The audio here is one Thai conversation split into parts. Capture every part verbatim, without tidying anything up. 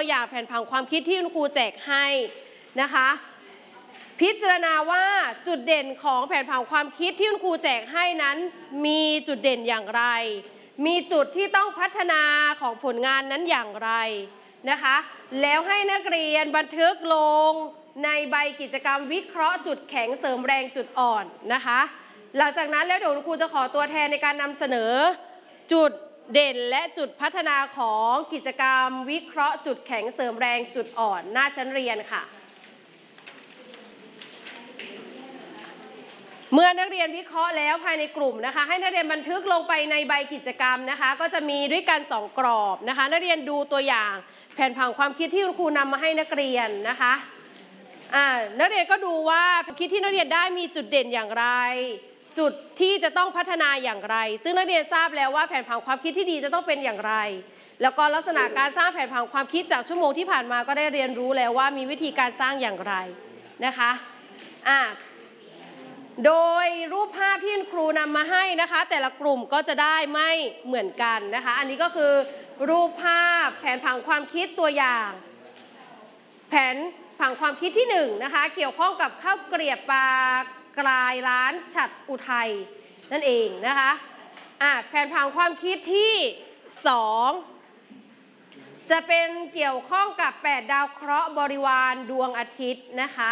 อย่างแผนผังความคิดที่คุณครูแจกให้นะคะพิจารณาว่าจุดเด่นของแผนผังความคิดที่คุณครูแจกให้นั้นมีจุดเด่นอย่างไรมีจุดที่ต้องพัฒนาของผลงานนั้นอย่างไรนะคะแล้วให้นักเรียนบันทึกลงในใบกิจกรรมวิเคราะห์จุดแข็งเสริมแรงจุดอ่อนนะคะหลังจากนั้นแล้วเดี๋ยวคุณครูจะขอตัวแทนในการนำเสนอจุดเด่นและจุดพัฒนาของกิจกรรมวิเคราะห์จุดแข็งเสริมแรงจุดอ่อนหน้าชั้นเรียนค่ะเมื่อนักเรียนวิเคราะห์แล้วภายในกลุ่มนะคะให้นักเรียนบันทึกลงไปในใบกิจกรรมนะคะก็จะมีด้วยกันสองกรอบนะคะนักเรียนดูตัวอย่างแผนผังความคิดที่คุณครูนำมาให้นักเรียนนะคะอ่านักเรียนก็ดูว่าคิดที่นักเรียนได้มีจุดเด่นอย่างไรจุดที่จะต้องพัฒนาอย่างไรซึ่งนักเรียนทราบแล้วว่าแผนผังความคิดที่ดีจะต้องเป็นอย่างไรแล้วก็ลักษณะการสร้างแผนผังความคิดจากชั่วโมงที่ผ่านมาก็ได้เรียนรู้แล้วว่ามีวิธีการสร้างอย่างไรนะคะอ่าโดยรูปภาพที่ครูนำมาให้นะคะแต่ละกลุ่มก็จะได้ไม่เหมือนกันนะคะอันนี้ก็คือรูปภาพแผนผังความคิดตัวอย่างแผนผังความคิดที่หนึ่งนะคะเกี่ยวข้องกับข้าวเกลียบปลากรายร้านฉัตรอุทัยนั่นเองนะคะอ่ะแผนผังความคิดที่สองจะเป็นเกี่ยวข้องกับแปดดาวเคราะห์บริวารดวงอาทิตย์นะคะ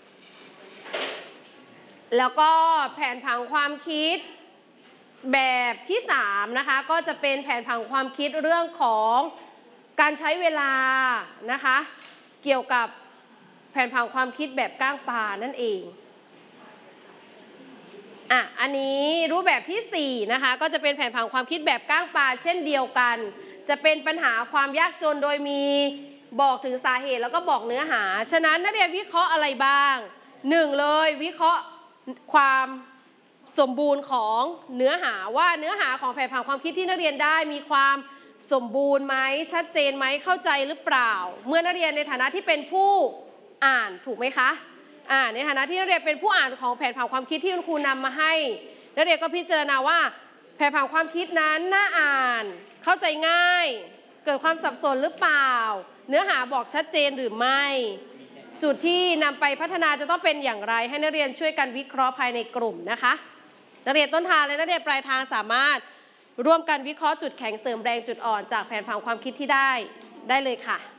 แล้วก็แผนผังความคิดแบบที่สามนะคะก็จะเป็นแผนผังความคิดเรื่องของการใช้เวลานะคะเกี่ยวกับแผนผังความคิดแบบก้างปลานั่นเองอ่ะอันนี้รูปแบบที่สี่นะคะก็จะเป็นแผนผังความคิดแบบก้างปลาเช่นเดียวกันจะเป็นปัญหาความยากจนโดยมีบอกถึงสาเหตุแล้วก็บอกเนื้อหาฉะนั้นนักเรียนวิเคราะห์อะไรบ้างหนึ่งเลยวิเคราะห์ความสมบูรณ์ของเนื้อหาว่าเนื้อหาของแผนผังความคิดที่นักเรียนได้มีความสมบูรณ์ไหมชัดเจนไหมเข้าใจหรือเปล่าเมื่อนักเรียนในฐานะที่เป็นผู้อ่านถูกไหมคะอ่าในฐานะที่นักเรียนเป็นผู้อ่านของแผนผังความคิดที่คุณครูนำมาให้นักเรียนก็พิจารณาว่าแผนผังความคิดนั้นน่าอ่านเข้าใจง่ายเกิดความสับสนหรือเปล่าเนื้อหาบอกชัดเจนหรือไม่จุดที่นำไปพัฒนาจะต้องเป็นอย่างไรให้นักเรียนช่วยกันวิเคราะห์ภายในกลุ่มนะคะนักเรียนต้นทางและนักเรียนปลายทางสามารถร่วมกันวิเคราะห์จุดแข็งเสริมแรงจุดอ่อนจากแผนผังความคิดที่ได้ได้เลยค่ะ